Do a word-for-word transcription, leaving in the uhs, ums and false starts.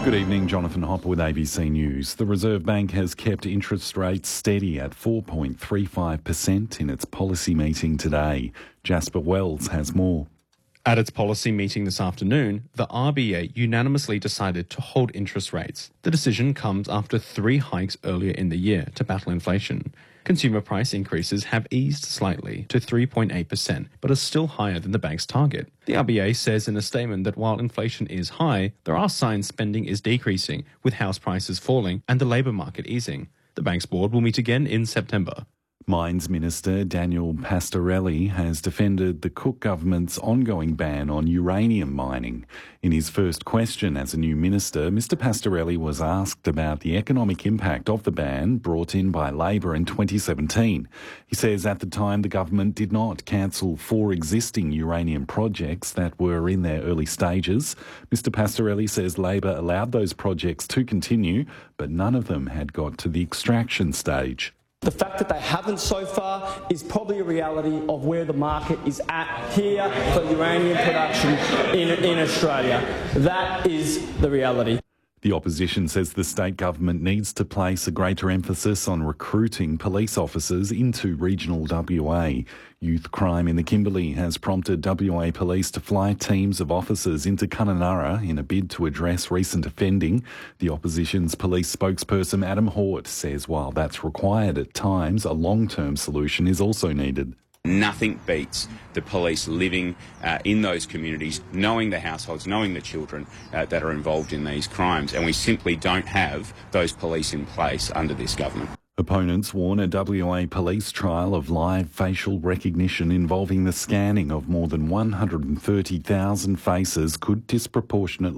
Good evening, Jonathan Hopper with A B C News. The Reserve Bank has kept interest rates steady at four point three five percent in its policy meeting today. Jasper Wells has more. At its policy meeting this afternoon, the R B A unanimously decided to hold interest rates. The decision comes after three hikes earlier in the year to battle inflation. Consumer price increases have eased slightly to three point eight percent, but are still higher than the bank's target. The R B A says in a statement that while inflation is high, there are signs spending is decreasing, with house prices falling and the labour market easing. The bank's board will meet again in September. Mines Minister Daniel Pastorelli has defended the Cook government's ongoing ban on uranium mining. In his first question as a new minister, Mr Pastorelli was asked about the economic impact of the ban brought in by Labor in twenty seventeen. He says at the time the government did not cancel four existing uranium projects that were in their early stages. Mr Pastorelli says Labor allowed those projects to continue, but none of them had got to the extraction stage. The fact that they haven't so far is probably a reality of where the market is at here for uranium production in, in Australia. That is the reality. The opposition says the state government needs to place a greater emphasis on recruiting police officers into regional W A. Youth crime in the Kimberley has prompted W A police to fly teams of officers into Kununurra in a bid to address recent offending. The opposition's police spokesperson Adam Hort says while that's required at times, a long-term solution is also needed. Nothing beats the police living uh, in those communities, knowing the households, knowing the children uh, that are involved in these crimes, and we simply don't have those police in place under this government. Opponents warn a W A police trial of live facial recognition involving the scanning of more than one hundred thirty thousand faces could disproportionately